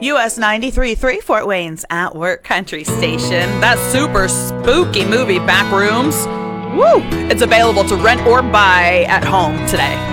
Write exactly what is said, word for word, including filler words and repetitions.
U S ninety-three point three Fort Wayne's At Work Country Station. That super spooky movie, Backrooms. Woo! It's available to rent or buy at home today.